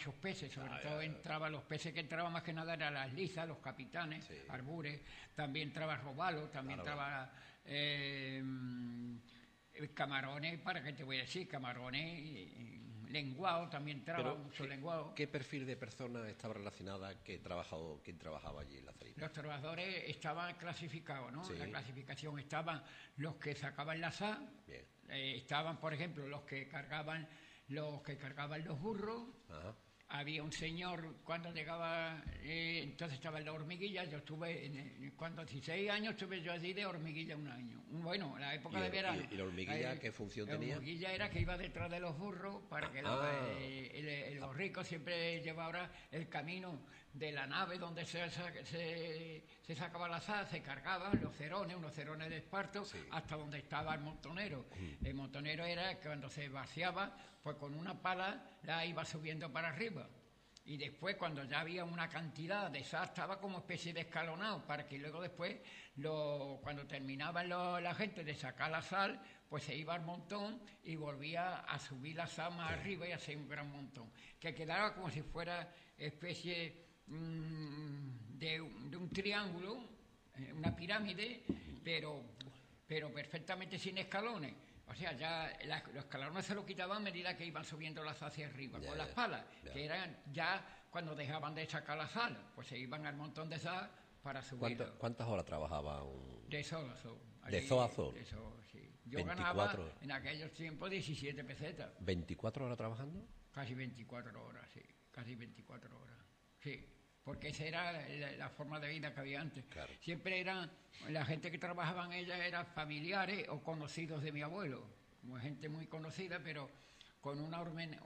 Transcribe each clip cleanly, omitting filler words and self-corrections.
muchos peces, sobre todo entraban los peces que entraban más que nada eran las lisas, los capitanes, arbures, también entraba robalo, también entraba camarones, ¿para qué te voy a decir? Camarones, lenguado, también entraba mucho lenguado. ¿Qué perfil de persona estaba relacionada quién trabajaba allí en la salita? Los trabajadores estaban clasificados, ¿no? En la clasificación estaban los que sacaban la sal, estaban, por ejemplo, los que cargaban los burros. Ajá. Había un señor cuando llegaba, entonces estaba en la hormiguilla. Yo estuve, cuando 16 años estuve yo allí de hormiguilla un año. Bueno, la época de verano. ¿Y la hormiguilla qué función tenía? La hormiguilla era que iba detrás de los burros para que los ricos siempre llevaban el camino de la nave donde se sacaba la sal, se cargaban los cerones, unos cerones de esparto, hasta donde estaba el montonero. El montonero era que cuando se vaciaba, pues con una pala la iba subiendo para arriba. Y después, cuando ya había una cantidad de sal, estaba como especie de escalonado, para que luego después, cuando terminaban la gente de sacar la sal, pues se iba al montón y volvía a subir la sal más arriba y hacer un gran montón. Que quedaba como si fuera especie de un triángulo, una pirámide, pero perfectamente sin escalones. O sea, ya los escalones se lo quitaban a medida que iban subiendo la sal hacia arriba, con las palas, que eran ya cuando dejaban de sacar la sal, pues se iban al montón de sal para subir. ¿Cuántas horas trabajaba De sol a sol. ¿De sol a sol? De sol, sí. Yo 24. ganaba en aquellos tiempos 17 pesetas. ¿24 horas trabajando? Casi 24 horas, sí. Casi 24 horas, sí. Porque esa era la forma de vida que había antes. Claro. Siempre eran, la gente que trabajaba en ella eran familiares o conocidos de mi abuelo, como gente muy conocida, pero con una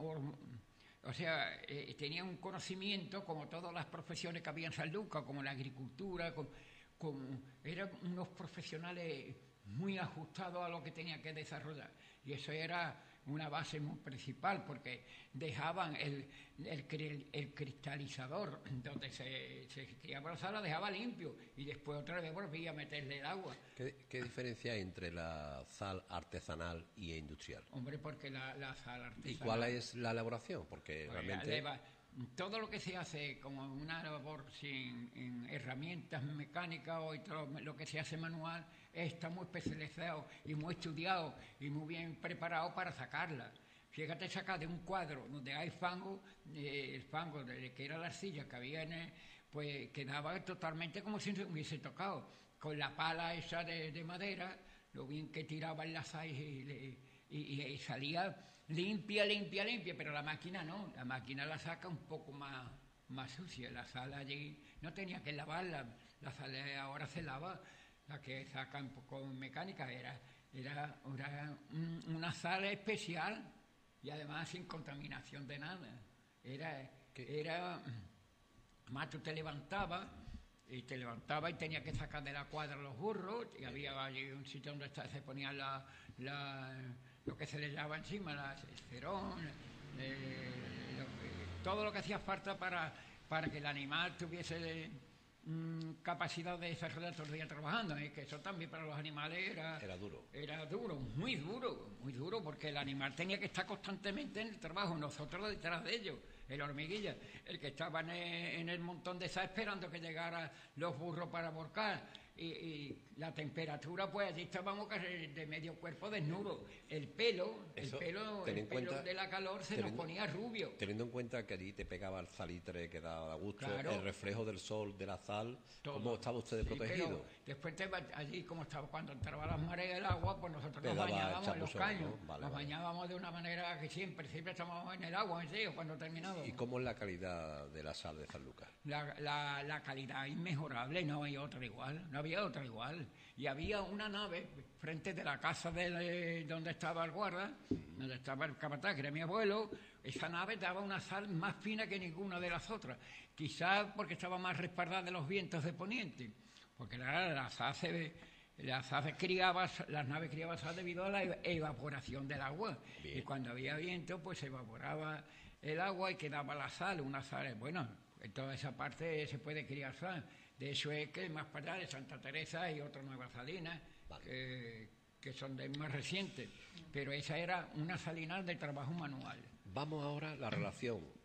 tenía un conocimiento como todas las profesiones que había en San Lucas, como la agricultura, eran unos profesionales muy ajustados a lo que tenía que desarrollar. Y eso era una base muy principal, porque dejaban el cristalizador donde se criaba la sal, la dejaba limpio y después otra vez volvía a meterle el agua. ¿Qué diferencia hay entre la sal artesanal y industrial? Hombre, porque la sal artesanal... ¿Y cuál es la elaboración? Porque realmente... Todo lo que se hace como una labor sin herramientas mecánicas o todo lo que se hace manual está muy especializado y muy estudiado y muy bien preparado para sacarla. Fíjate, sacar de un cuadro donde hay fango, el fango que era la arcilla que había pues quedaba totalmente como si se hubiese tocado. Con la pala esa de madera, lo bien que tiraban las sal y salía limpia, pero la máquina no, la máquina la saca un poco más sucia. La sal allí no tenía que lavarla, la sal ahora se lava, la que sacan con mecánica era una sal especial y además sin contaminación de nada. Era más, tú te levantabas y tenía que sacar de la cuadra los burros, y había allí un sitio donde se ponían lo que se le llama encima, el cerón, todo lo que hacía falta para que el animal tuviese capacidad de desarrollar todo el día trabajando. Que eso también para los animales era duro, muy duro, porque el animal tenía que estar constantemente en el trabajo, nosotros detrás de ellos, el hormiguilla, el que estaba en el montón de sal esperando que llegaran los burros para volcar. Y la temperatura, pues allí estábamos casi de medio cuerpo desnudo. El pelo de la calor se nos ponía rubio. Teniendo en cuenta que allí te pegaba el salitre que daba gusto, claro, el reflejo del sol, de la sal, todo. ¿Cómo estaba usted protegido? Después allí, como estaba, cuando entraba las mareas del agua, pues nosotros nos bañábamos en los caños, ¿no? Nos bañábamos de una manera que siempre estábamos en el agua, en serio, cuando terminábamos. ¿Y cómo es la calidad de la sal de San Lucas? La calidad inmejorable, no había otra igual. Y había una nave frente de la casa donde estaba el guarda, donde estaba el capataz, que era mi abuelo. Esa nave daba una sal más fina que ninguna de las otras, quizás porque estaba más respaldada de los vientos de poniente, porque las naves criaban sal debido a la evaporación del agua. Bien. Y cuando había viento, pues se evaporaba el agua y quedaba la sal, una sal, bueno, en toda esa parte se puede criar sal. De hecho es que más para allá de Santa Teresa y otras nuevas salinas, vale, que son de más recientes, pero esa era una salinal de trabajo manual. Vamos ahora a la relación